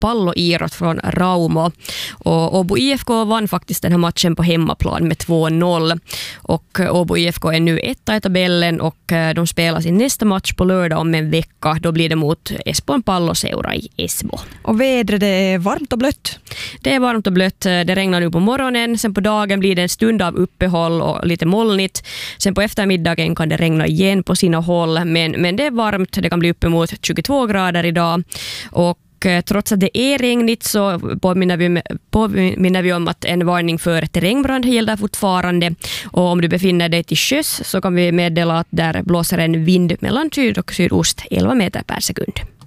Pallo Irot från Raumo. Och Åbo IFK vann faktiskt den här matchen på hemmaplan med 2-0. Och Åbo IFK är nu etta i tabellen och de spelar sin nästa match på lördag om en vecka. Då blir det mot Espoon Palloseura i Esbo. Och vädret, det är varmt och blött? Det är varmt och blött. Det regnar nu på morgonen. Sen på dagen blir det en stund av uppehåll och lite molnigt. Sen på eftermiddagen kan det regna igen på sina håll. Men det är varmt. Det kan bli uppemot 22 grader idag. Och trots att det är regnigt så påminner vi om att en varning för terrängbrand gäller fortfarande. Och om du befinner dig till sjöss så kan vi meddela att där blåser en vind mellan syd och sydost 11 meter per sekund.